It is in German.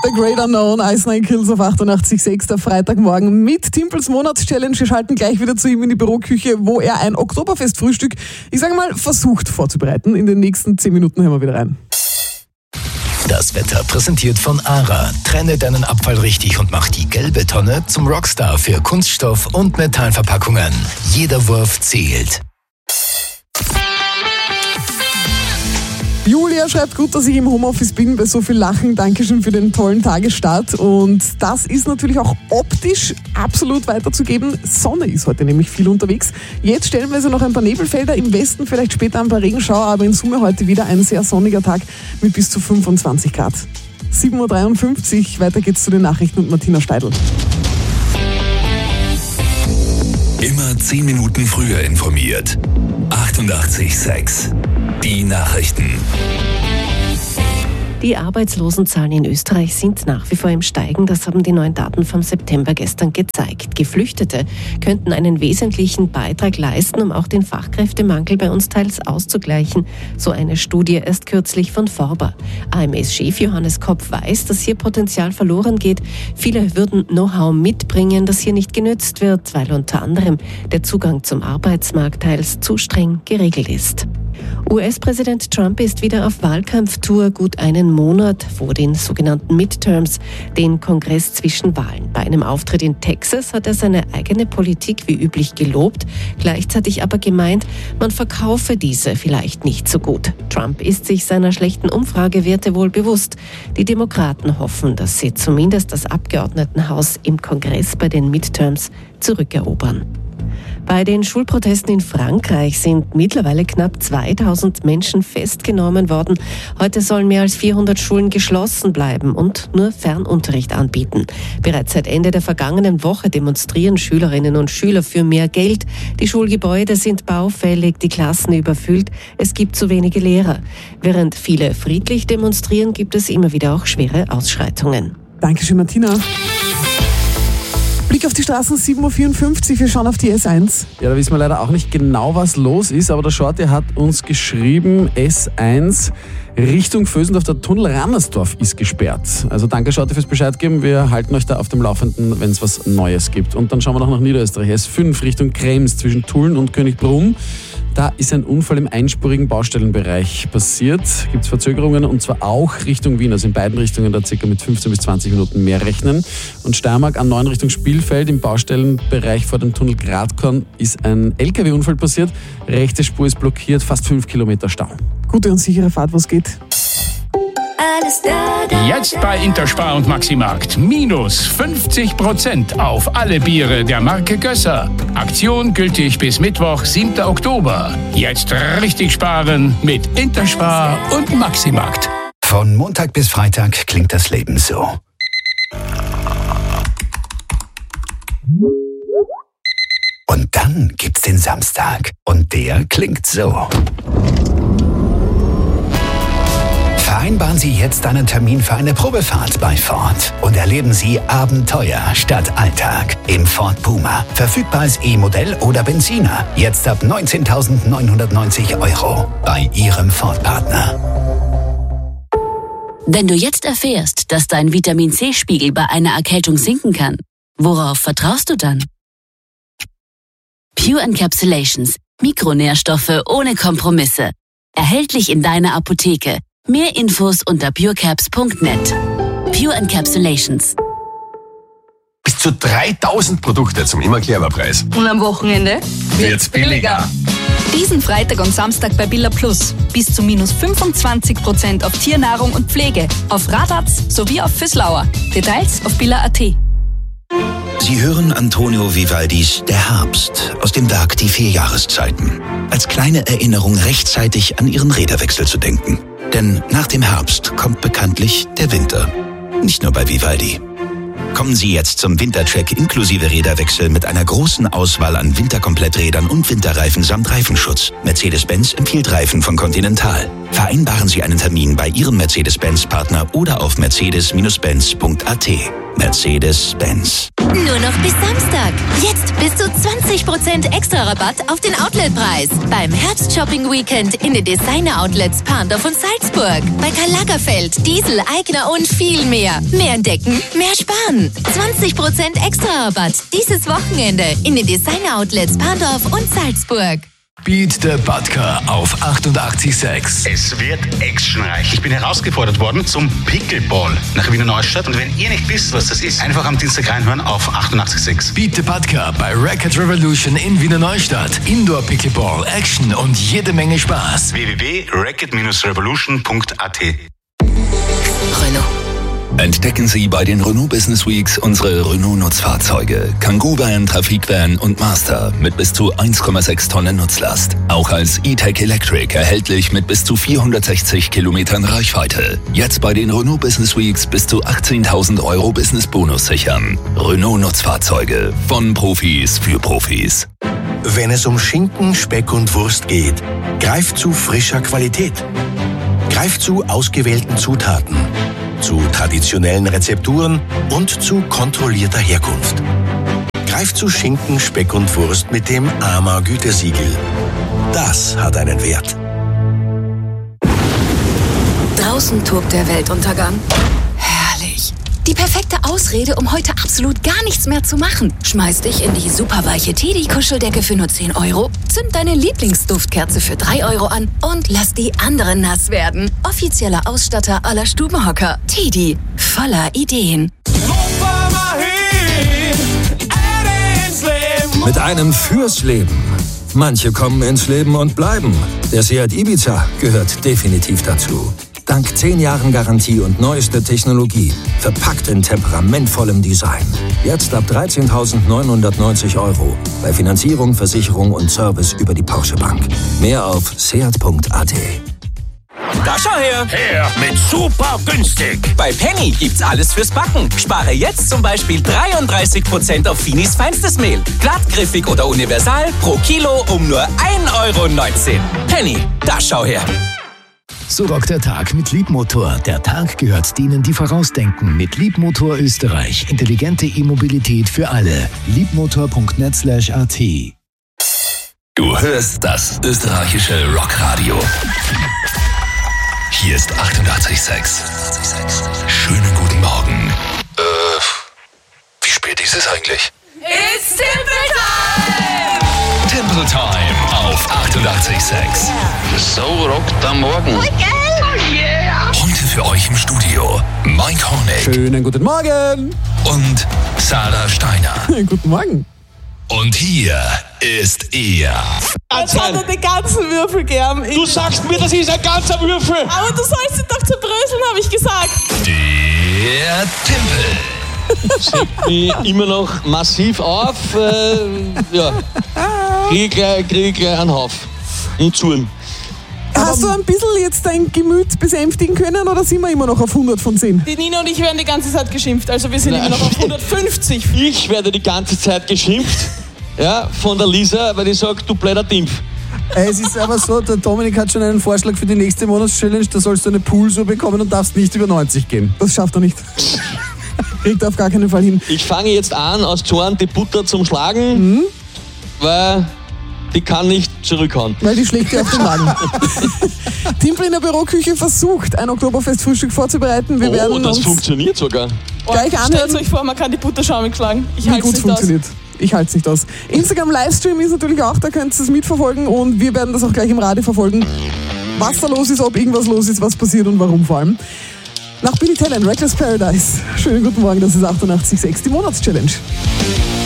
The Great Unknown, Ice Nine Kills auf 88.6 der Freitagmorgen mit Timpels Monatschallenge. Wir schalten gleich wieder zu ihm in die Büroküche, wo er ein Oktoberfestfrühstück, ich sage mal, versucht vorzubereiten. In den nächsten 10 Minuten hören wir wieder rein. Das Wetter präsentiert von ARA. Trenne deinen Abfall richtig und mach die gelbe Tonne zum Rockstar für Kunststoff- und Metallverpackungen. Jeder Wurf zählt. Julia schreibt, gut, dass ich im Homeoffice bin, bei so viel Lachen. Dankeschön für den tollen Tagesstart. Und das ist natürlich auch optisch absolut weiterzugeben. Sonne ist heute nämlich viel unterwegs. Jetzt stellenweise noch ein paar Nebelfelder, im Westen vielleicht später ein paar Regenschauer, aber in Summe heute wieder ein sehr sonniger Tag mit bis zu 25 Grad. 7.53 Uhr, weiter geht's zu den Nachrichten und Martina Steidl. Immer 10 Minuten früher informiert. 88.6 Die Nachrichten. Die Arbeitslosenzahlen in Österreich sind nach wie vor im Steigen. Das haben die neuen Daten vom September gestern gezeigt. Geflüchtete könnten einen wesentlichen Beitrag leisten, um auch den Fachkräftemangel bei uns teils auszugleichen. So eine Studie erst kürzlich von Forber. AMS-Chef Johannes Kopf weiß, dass hier Potenzial verloren geht. Viele würden Know-how mitbringen, das hier nicht genützt wird, weil unter anderem der Zugang zum Arbeitsmarkt teils zu streng geregelt ist. US-Präsident Trump ist wieder auf Wahlkampftour, gut einen Monat vor den sogenannten Midterms, den Kongress zwischen Wahlen. Bei einem Auftritt in Texas hat er seine eigene Politik wie üblich gelobt, gleichzeitig aber gemeint, man verkaufe diese vielleicht nicht so gut. Trump ist sich seiner schlechten Umfragewerte wohl bewusst. Die Demokraten hoffen, dass sie zumindest das Abgeordnetenhaus im Kongress bei den Midterms zurückerobern. Bei den Schulprotesten in Frankreich sind mittlerweile knapp 2000 Menschen festgenommen worden. Heute sollen mehr als 400 Schulen geschlossen bleiben und nur Fernunterricht anbieten. Bereits seit Ende der vergangenen Woche demonstrieren Schülerinnen und Schüler für mehr Geld. Die Schulgebäude sind baufällig, die Klassen überfüllt, es gibt zu wenige Lehrer. Während viele friedlich demonstrieren, gibt es immer wieder auch schwere Ausschreitungen. Dankeschön, Martina. Blick auf die Straßen, 7.54 Uhr, wir schauen auf die S1. Ja, da wissen wir leider auch nicht genau, was los ist, aber der Shorty hat uns geschrieben, S1 Richtung Vösendorf, der Tunnel Rannersdorf ist gesperrt. Also danke Shorty fürs Bescheid geben, wir halten euch da auf dem Laufenden, wenn es was Neues gibt. Und dann schauen wir noch nach Niederösterreich, S5 Richtung Krems zwischen Tulln und Königsbrunn. Da ist ein Unfall im einspurigen Baustellenbereich passiert. Gibt es Verzögerungen und zwar auch Richtung Wien, also in beiden Richtungen da circa mit 15 bis 20 Minuten mehr rechnen. Und Steiermark A9 Richtung Spielfeld im Baustellenbereich vor dem Tunnel Gradkorn ist ein LKW-Unfall passiert. Rechte Spur ist blockiert, fast 5 Kilometer Stau. Gute und sichere Fahrt, wo es geht. Jetzt bei Interspar und Maximarkt. Minus 50% auf alle Biere der Marke Gösser. Aktion gültig bis Mittwoch, 7. Oktober. Jetzt richtig sparen mit Interspar und Maximarkt. Von Montag bis Freitag klingt das Leben so. Und dann gibt's den Samstag. Und der klingt so. Vereinbaren Sie jetzt einen Termin für eine Probefahrt bei Ford und erleben Sie Abenteuer statt Alltag im Ford Puma. Verfügbar als E-Modell oder Benziner. Jetzt ab 19.990 € bei Ihrem Ford-Partner. Wenn du jetzt erfährst, dass dein Vitamin-C-Spiegel bei einer Erkältung sinken kann, worauf vertraust du dann? Pure Encapsulations. Mikronährstoffe ohne Kompromisse. Erhältlich in deiner Apotheke. Mehr Infos unter purecaps.net. Pure Encapsulations. Bis zu 3000 Produkte zum immer Clever-Preis. Und am Wochenende wird's billiger. Diesen Freitag und Samstag bei Billa Plus. Bis zu minus 25% auf Tiernahrung und Pflege. Auf Radatz sowie auf Füßlauer. Details auf billa.at. Sie hören Antonio Vivaldis Der Herbst aus dem Werk Die 4 Jahreszeiten. Als kleine Erinnerung rechtzeitig an Ihren Räderwechsel zu denken. Denn nach dem Herbst kommt bekanntlich der Winter. Nicht nur bei Vivaldi. Kommen Sie jetzt zum Wintercheck inklusive Räderwechsel mit einer großen Auswahl an Winterkompletträdern und Winterreifen samt Reifenschutz. Mercedes-Benz empfiehlt Reifen von Continental. Vereinbaren Sie einen Termin bei Ihrem Mercedes-Benz-Partner oder auf mercedes-benz.at. Mercedes-Benz. Nur noch bis Samstag. Jetzt bis zu 20% extra Rabatt auf den Outletpreis. Beim Herbst-Shopping-Weekend in den Designer-Outlets Parndorf und Salzburg. Bei Karl Lagerfeld, Diesel, Aigner und viel mehr. Mehr entdecken, mehr sparen. 20% extra Rabatt dieses Wochenende in den Designer-Outlets Parndorf und Salzburg. Beat the Budka auf 88,6. Es wird actionreich. Ich bin herausgefordert worden zum Pickleball nach Wiener Neustadt. Und wenn ihr nicht wisst, was das ist, einfach am Dienstag reinhören auf 88,6. Beat the Budka bei Record Revolution in Wiener Neustadt. Indoor Pickleball, Action und jede Menge Spaß. www.record-revolution.at. Renault. Entdecken Sie bei den Renault Business Weeks unsere Renault-Nutzfahrzeuge. Kangoo Van, Trafikvan und Master mit bis zu 1,6 Tonnen Nutzlast. Auch als E-Tech Electric erhältlich mit bis zu 460 Kilometern Reichweite. Jetzt bei den Renault Business Weeks bis zu 18.000 € Business-Bonus sichern. Renault-Nutzfahrzeuge von Profis für Profis. Wenn es um Schinken, Speck und Wurst geht, greift zu frischer Qualität. Greift zu ausgewählten Zutaten, zu traditionellen Rezepturen und zu kontrollierter Herkunft. Greift zu Schinken, Speck und Wurst mit dem AMA Gütesiegel. Das hat einen Wert. Draußen tobt der Weltuntergang. Herrlich. Die perfekte Ausrede, um heute absolut gar nichts mehr zu machen. Schmeiß dich in die superweiche Teddy-Kuscheldecke für nur 10 €, zünd deine Lieblingsduftkerze für 3 € an und lass die anderen nass werden. Offizieller Ausstatter aller Stubenhocker. Teddy, voller Ideen. Mit einem fürs Leben. Manche kommen ins Leben und bleiben. Der Seat Ibiza gehört definitiv dazu. Dank 10 Jahren Garantie und neuester Technologie. Verpackt in temperamentvollem Design. Jetzt ab 13.990 €. Bei Finanzierung, Versicherung und Service über die Porsche Bank. Mehr auf seat.at. Da schau her! Mit super günstig! Bei Penny gibt's alles fürs Backen. Spare jetzt zum Beispiel 33% auf Finis feinstes Mehl. Glattgriffig oder universal pro Kilo um nur 1,19 €. Penny, da schau her! So rockt der Tag mit Liebmotor. Der Tag gehört denen, die vorausdenken. Mit Liebmotor Österreich. Intelligente E-Mobilität für alle. Liebmotor.net/at. Du hörst das österreichische Rockradio. Hier ist 88,6. Schönen guten Morgen. Wie spät ist es eigentlich? It's Timple Time! Timple Time auf 88,6. So rockt am Morgen. Voll geil! Oh yeah! Heute für euch im Studio Mike Hornig. Schönen guten Morgen. Und Sarah Steiner. Guten Morgen. Und hier ist er. Jetzt hat er den ganzen Würfel gern. Du sagst mir, das ist ein ganzer Würfel. Aber du sollst ihn doch zerbröseln, habe ich gesagt. Der Timpel. Schickt mich immer noch massiv auf. Krieg gleich einen Haufen. Und Zorn. Hast du ein bisschen jetzt dein Gemüt besänftigen können oder sind wir immer noch auf 100 von 10? Die Nina und ich werden die ganze Zeit geschimpft, also wir sind immer noch auf 150. Ich werde die ganze Zeit geschimpft, ja, von der Lisa, weil die sagt, du blöder Timpf. Es ist aber so, der Dominik hat schon einen Vorschlag für die nächste Monatschallenge, da sollst du eine Poolsuhr bekommen und darfst nicht über 90 gehen. Das schafft er nicht. Kriegt er auf gar keinen Fall hin. Ich fange jetzt an, aus Zorn die Butter zum Schlagen, weil die kann nicht zurückhauen. Weil die schlägt dir auf den Magen. Timpel in der Büroküche versucht, ein Oktoberfest-Frühstück vorzubereiten. Wir werden das funktioniert sogar. Gleich anhören. Stellt euch vor, man kann die Butter schaumig schlagen. Wie gut es funktioniert. Ich halte es nicht aus. Instagram-Livestream ist natürlich auch, da könnt ihr es mitverfolgen und wir werden das auch gleich im Radio verfolgen. Was da los ist, ob irgendwas los ist, was passiert und warum vor allem. Nach Billy Talent, Reckless Paradise. Schönen guten Morgen, das ist 88,6, die Monatschallenge.